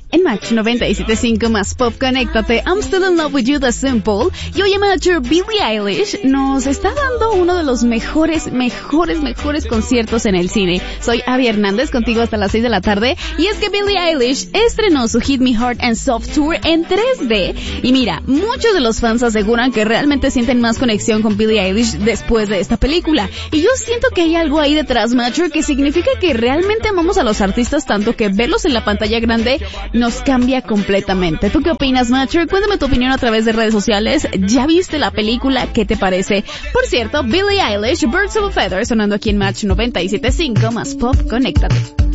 En Match 97.5 más Pop, conéctate. I'm still in love with you, The Simple. Y hoy en Match, Billie Eilish nos está dando uno de los mejores conciertos en el cine. Soy Abby Hernández, contigo hasta las 6 de la tarde. Y es que Billie Eilish estrenó su Hit Me Hard and Soft Tour en 3D. Y mira, muchos de los fans aseguran que realmente sienten más conexión con Billie Eilish después de esta película. Y yo siento que hay algo ahí detrás, Matcher, que significa que realmente amamos a los artistas tanto que verlos en la pantalla grande nos cambia completamente. ¿Tú qué opinas, Matcher? Cuéntame tu opinión a través de redes sociales. ¿Ya viste la película? ¿Qué te parece? Por cierto, Billie Eilish, Birds of a Feather, sonando aquí en Match 97.5 más Pop, conéctate.